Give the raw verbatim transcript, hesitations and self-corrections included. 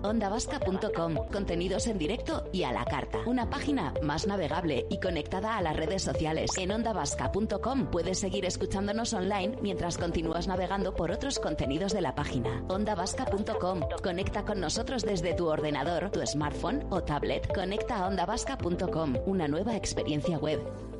onda vasca punto com. Contenidos en directo y a la carta. Una página más navegable y conectada a las redes sociales. En onda vasca punto com puedes seguir escuchándonos online mientras continúas navegando por otros contenidos de la página. onda vasca punto com. Conecta con nosotros desde tu ordenador, tu smartphone o tablet. Conecta a onda vasca punto com. Una nueva experiencia web.